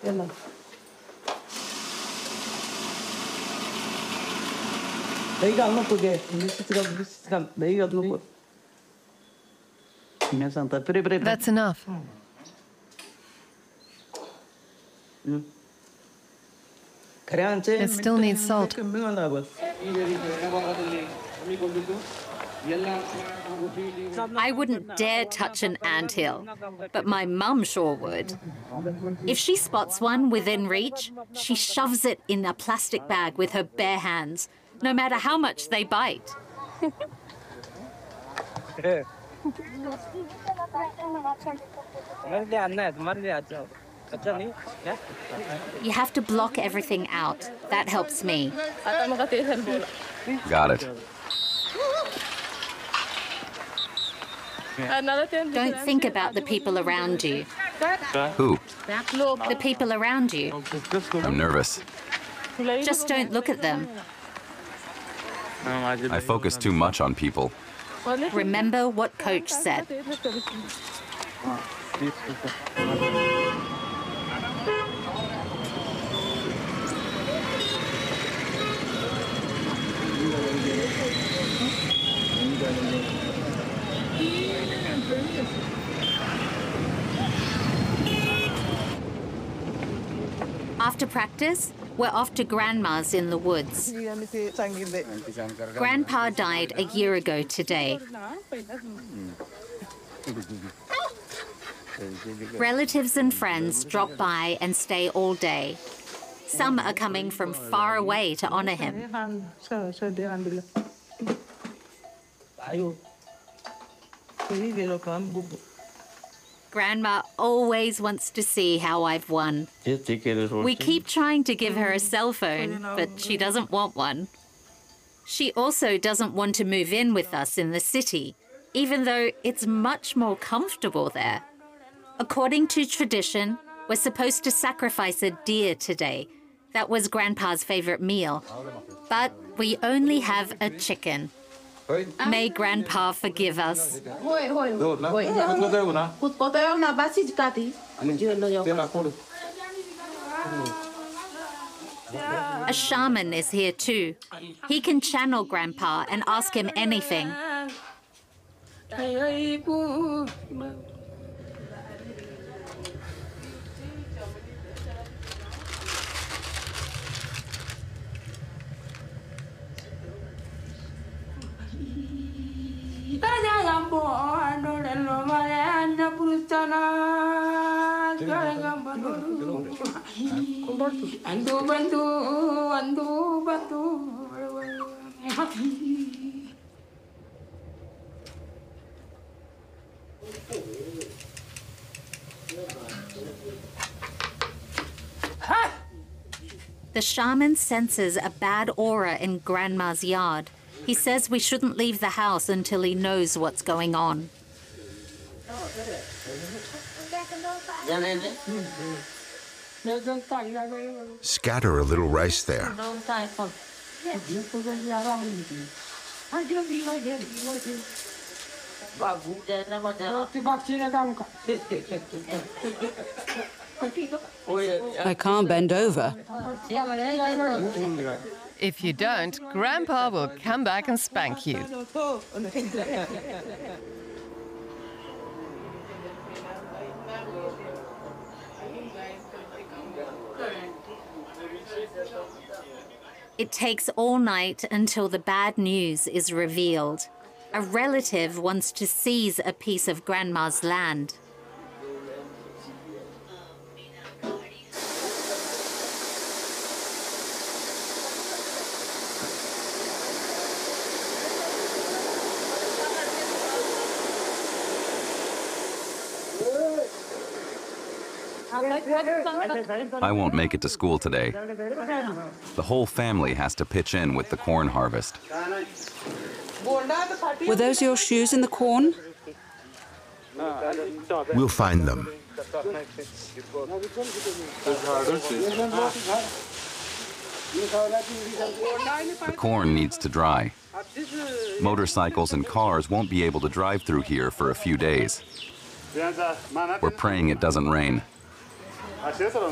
That's enough. It still needs salt. I wouldn't dare touch an anthill, but my mum sure would. If she spots one within reach, she shoves it in a plastic bag with her bare hands, no matter how much they bite. You have to block everything out. That helps me. Got it. Don't think about the people around you. Who? The people around you. I'm nervous. Just don't look at them. I focus too much on people. Remember what Coach said. After practice, we're off to Grandma's in the woods. Grandpa died a year ago today. Relatives and friends drop by and stay all day. Some are coming from far away to honor him. Grandma always wants to see how I've won. We keep trying to give her a cell phone, but she doesn't want one. She also doesn't want to move in with us in the city, even though it's much more comfortable there. According to tradition, we're supposed to sacrifice a deer today. That was Grandpa's favorite meal. But we only have a chicken. May Grandpa forgive us. A shaman is here too. He can channel Grandpa and ask him anything. The shaman senses a bad aura in Grandma's yard. He says we shouldn't leave the house until he knows what's going on. Scatter a little rice there. I can't bend over. If you don't, Grandpa will come back and spank you. It takes all night until the bad news is revealed. A relative wants to seize a piece of Grandma's land. I won't make it to school today. The whole family has to pitch in with the corn harvest. Were those your shoes in the corn? We'll find them. The corn needs to dry. Motorcycles and cars won't be able to drive through here for a few days. We're praying it doesn't rain.